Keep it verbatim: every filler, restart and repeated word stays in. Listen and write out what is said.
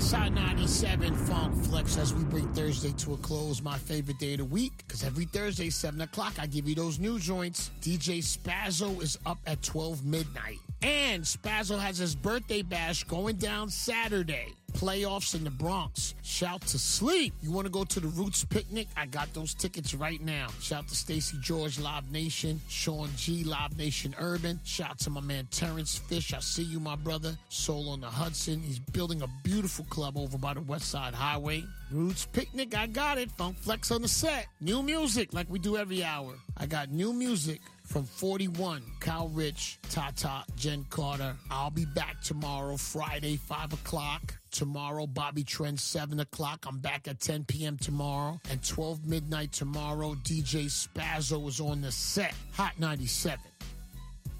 Yes, Hot ninety-seven Funk Flex as we bring Thursday to a close. My favorite day of the week, because every Thursday, seven o'clock, I give you those new joints. D J Spazzo is up at twelve midnight. And Spazzo has his birthday bash going down Saturday. Playoffs in the Bronx. Shout to Sleep. You want to go to the Roots Picnic? I got those tickets right now. Shout to Stacey George, Live Nation. Sean G, Live Nation Urban. Shout to my man Terrence Fish. I see you, my brother. Soul on the Hudson. He's building a beautiful club over by the West Side Highway. Roots Picnic, I got it. Funk Flex on the set. New music like we do every hour. I got new music from forty-one, Kyle Rich, Tata, Jen Carter. I'll be back tomorrow, Friday, five o'clock. Tomorrow, Bobby Trent, seven o'clock. I'm back at ten p.m. tomorrow. And twelve midnight tomorrow, D J Spazzo is on the set. Hot ninety-seven.